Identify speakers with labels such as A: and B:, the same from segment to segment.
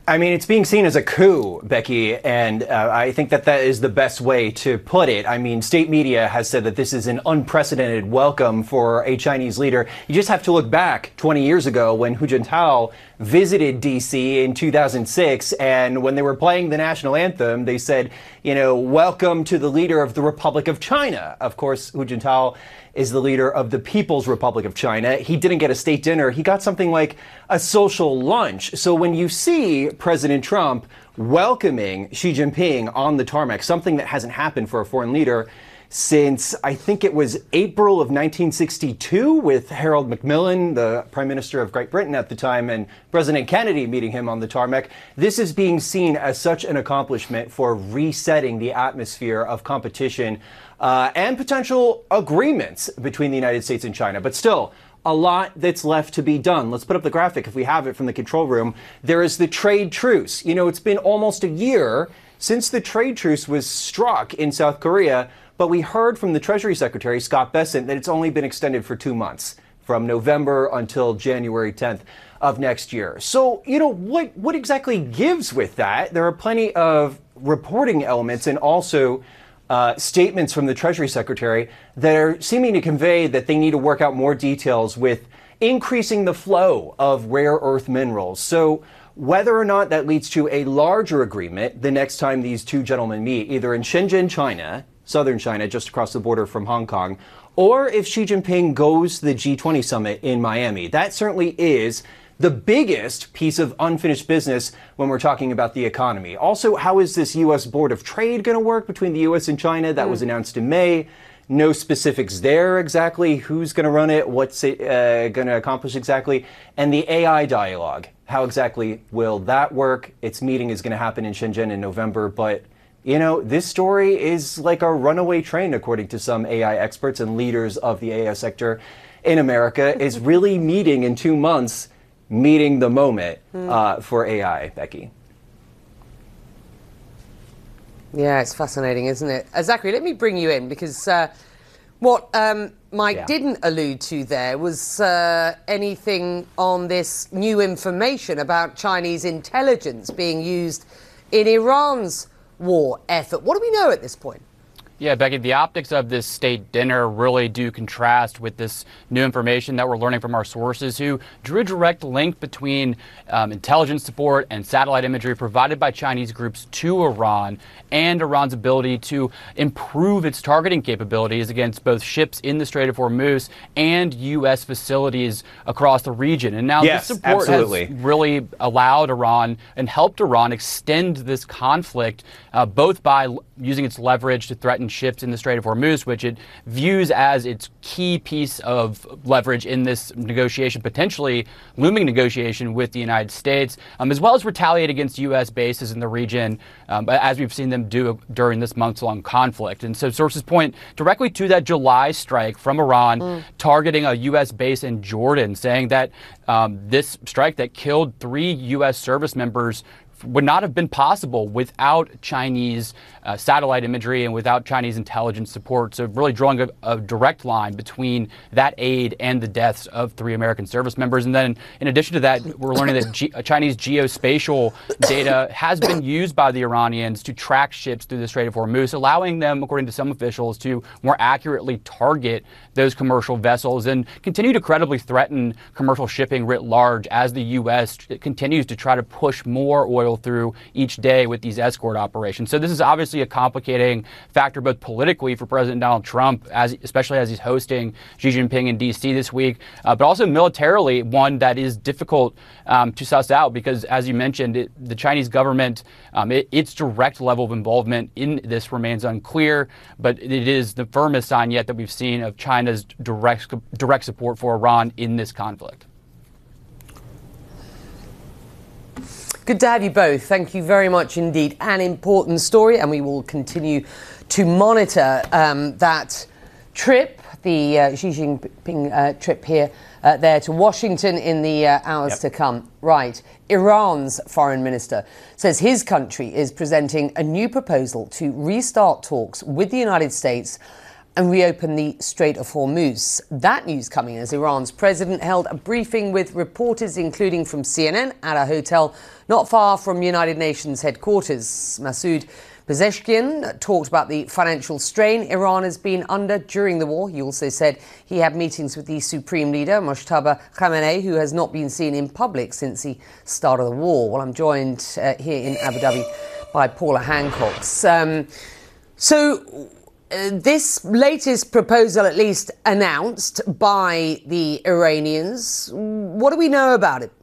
A: I mean, it's being seen as a coup, Becky, and I think that that is the best way to put it. I mean, state media has said that this is an unprecedented welcome for a Chinese leader. You just have to look back 20 years ago when Hu Jintao visited D.C. in 2006, and when they were playing the national anthem, they said, you know, welcome to the leader of the Republic of China. Of course, Hu Jintao is the leader of the People's Republic of China. He didn't get a state dinner. He got something like a social lunch. So when you see President Trump welcoming Xi Jinping on the tarmac, something that hasn't happened for a foreign leader since I think it was April of 1962 with Harold Macmillan, the Prime Minister of Great Britain at the time, and President Kennedy meeting him on the tarmac. This is being seen as such an accomplishment for resetting the atmosphere of competition and potential agreements between the United States and China. But still, a lot that's left to be done. Let's put up the graphic if we have it from the control room. There is the trade truce. You know, it's been almost a year since the trade truce was struck in South Korea, but we heard from the Treasury Secretary, Scott Bessent, that it's only been extended for 2 months, from November until January 10th of next year. So, you know, what exactly gives with that? There are plenty of reporting elements and also statements from the Treasury Secretary that are seeming to convey that they need to work out more details with increasing the flow of rare earth minerals. So whether or not that leads to a larger agreement the next time these two gentlemen meet, either in Shenzhen, China, southern China, just across the border from Hong Kong, or if Xi Jinping goes to the G20 summit in Miami, that certainly is the biggest piece of unfinished business when we're talking about the economy. Also, how is this U.S. Board of Trade going to work between the U.S. and China? That was announced in May. No specifics there exactly. Who's going to run it? What's it going to accomplish exactly? And the AI dialogue. How exactly will that work? Its meeting is going to happen in Shenzhen in November, but you know, this story is like a runaway train, according to some AI experts and leaders of the AI sector in America, is really meeting in 2 months, meeting the moment for AI, Becky.
B: Yeah, it's fascinating, isn't it? Zachary, let me bring you in because what Mike didn't allude to there was anything on this new information about Chinese intelligence being used in Iran's war effort. What do we know at this point?
C: Yeah, Becky, the optics of this state dinner really do contrast with this new information that we're learning from our sources who drew a direct link between intelligence support and satellite imagery provided by Chinese groups to Iran and Iran's ability to improve its targeting capabilities against both ships in the Strait of Hormuz and U.S. facilities across the region. And now this support has really allowed Iran and helped Iran extend this conflict both by using its leverage to threaten ships in the Strait of Hormuz, which it views as its key piece of leverage in this negotiation, potentially looming negotiation with the United States, as well as retaliate against U.S. bases in the region, as we've seen them do during this months-long conflict. And so sources point directly to that July strike from Iran targeting a U.S. base in Jordan, saying that this strike that killed 3 U.S. service members would not have been possible without Chinese satellite imagery and without Chinese intelligence support. So really drawing a direct line between that aid and the deaths of 3 American service members. And then in addition to that, we're learning that Chinese geospatial data has been used by the Iranians to track ships through the Strait of Hormuz, allowing them, according to some officials, to more accurately target those commercial vessels and continue to credibly threaten commercial shipping writ large as the U.S. continues to try to push more oil through each day with these escort operations. So this is obviously a complicating factor both politically for President Donald Trump, especially as he's hosting Xi Jinping in D.C. this week, but also militarily one that is difficult to suss out because, as you mentioned, the Chinese government, its direct level of involvement in this remains unclear, but it is the firmest sign yet that we've seen of China's direct support for Iran in this conflict.
B: Good to have you both. Thank you very much indeed. An important story, and we will continue to monitor that trip, the Xi Jinping trip here there to Washington in the hours to come. Right. Iran's foreign minister says his country is presenting a new proposal to restart talks with the United States and reopen the Strait of Hormuz. That news coming as Iran's president held a briefing with reporters, including from CNN, at a hotel not far from United Nations headquarters. Masoud Pezeshkian talked about the financial strain Iran has been under during the war. He also said he had meetings with the supreme leader, Mojtaba Khamenei, who has not been seen in public since the start of the war. Well, I'm joined here in Abu Dhabi by Paula Hancock. This latest proposal, at least announced by the Iranians, what do we know about it?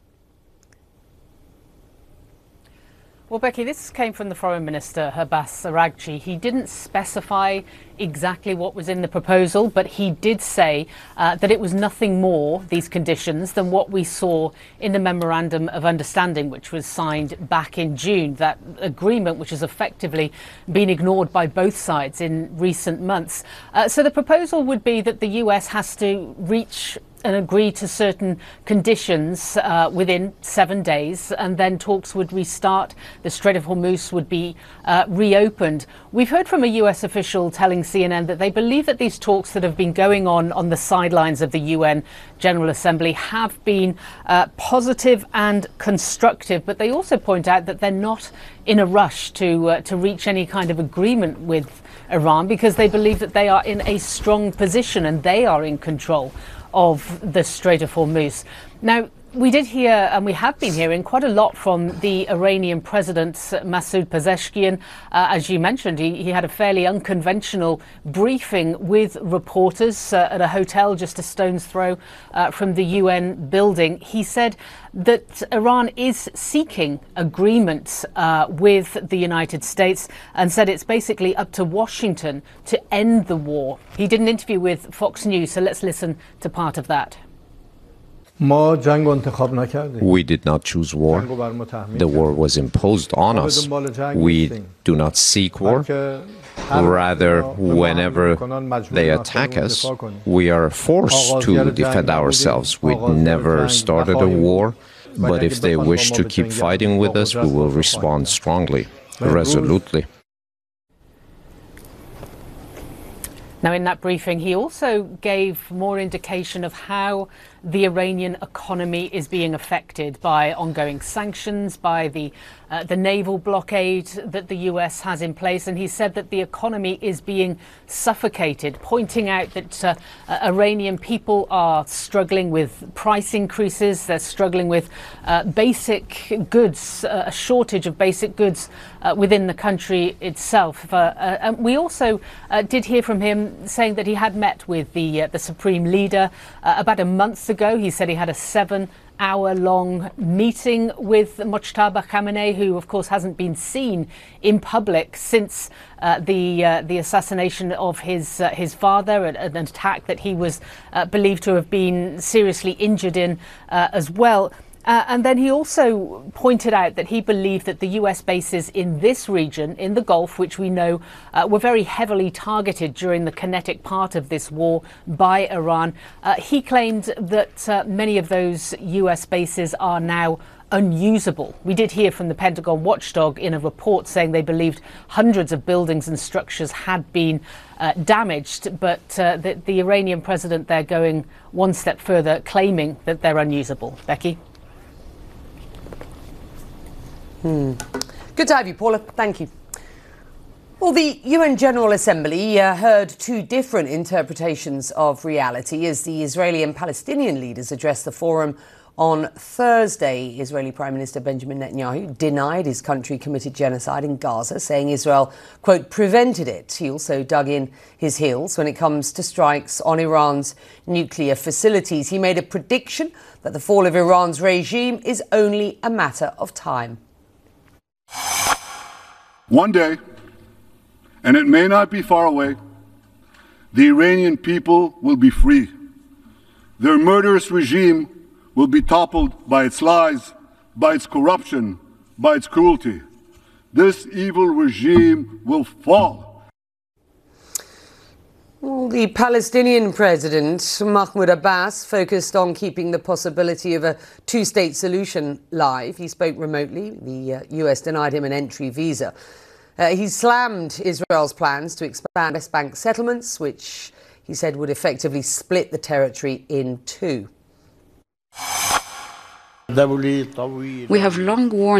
D: Well, Becky, this came from the Foreign Minister, Abbas Araghchi. He didn't specify exactly what was in the proposal, but he did say that it was nothing more, these conditions, than what we saw in the Memorandum of Understanding, which was signed back in June. That agreement, which has effectively been ignored by both sides in recent months. So the proposal would be that the US has to reach and agree to certain conditions within 7 days, and then talks would restart. The Strait of Hormuz would be reopened. We've heard from a US official telling CNN that they believe that these talks that have been going on the sidelines of the UN General Assembly have been positive and constructive, but they also point out that they're not in a rush to reach any kind of agreement with Iran, because they believe that they are in a strong position and they are in control of the Strait of Hormuz. Now, we did hear, and we have been hearing, quite a lot from the Iranian president, Masoud Pezeshkian. As you mentioned, he had a fairly unconventional briefing with reporters at a hotel just a stone's throw from the UN building. He said that Iran is seeking agreement with the United States, and said it's basically up to Washington to end the war. He did an interview with Fox News, so let's listen to part of that.
E: We did not choose war. The war was imposed on us. We do not seek war. Rather, whenever they attack us, we are forced to defend ourselves. We never started a war, but if they wish to keep fighting with us, we will respond strongly, resolutely.
D: Now, in that briefing, he also gave more indication of how the Iranian economy is being affected by ongoing sanctions, by the naval blockade that the US has in place. And he said that the economy is being suffocated, pointing out that Iranian people are struggling with price increases. They're struggling with basic goods, a shortage of basic goods within the country itself. And we also did hear from him saying that he had met with the supreme leader about a month ago. He said he had a 7-hour-long meeting with Mojtaba Khamenei, who, of course, hasn't been seen in public since the assassination of his father, an attack that he was believed to have been seriously injured in as well. And then he also pointed out that he believed that the US bases in this region, in the Gulf, which we know were very heavily targeted during the kinetic part of this war by Iran, he claimed that many of those US bases are now unusable. We did hear from the Pentagon watchdog in a report saying they believed hundreds of buildings and structures had been damaged, but the Iranian president there going one step further, claiming that they're unusable. Becky?
B: Good to have you, Paula. Thank you. Well, the UN General Assembly heard two different interpretations of reality as the Israeli and Palestinian leaders addressed the forum on Thursday. Israeli Prime Minister Benjamin Netanyahu denied his country committed genocide in Gaza, saying Israel, quote, prevented it. He also dug in his heels when it comes to strikes on Iran's nuclear facilities. He made a prediction that the fall of Iran's regime is only a matter of time.
F: One day, and it may not be far away, the Iranian people will be free. Their murderous regime will be toppled by its lies, by its corruption, by its cruelty. This evil regime will fall.
B: Well, the Palestinian president, Mahmoud Abbas, focused on keeping the possibility of a two-state solution live. He spoke remotely. The US denied him an entry visa. He slammed Israel's plans to expand West Bank settlements, which he said would effectively split the territory in two.
G: We have long warned